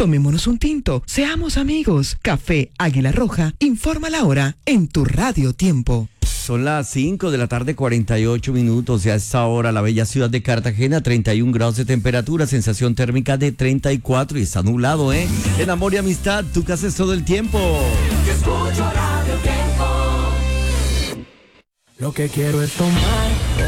Tomémonos un tinto, seamos amigos. Café Águila Roja, informa la hora en tu Radio Tiempo. Son las 5 de la tarde, 48 minutos. Y a esta hora la bella ciudad de Cartagena, 31 grados de temperatura, sensación térmica de 34 y está nublado, ¿eh? En amor y amistad, tú que haces todo el tiempo. Yo escucho Radio Tiempo. Lo que quiero es tomar